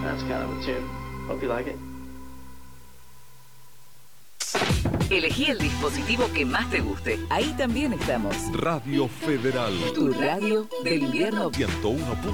that's kind of the tune. Hope you like it. Elegí el dispositivo que más te guste. Ahí también estamos. Radio Federal. Tu radio del invierno. 101.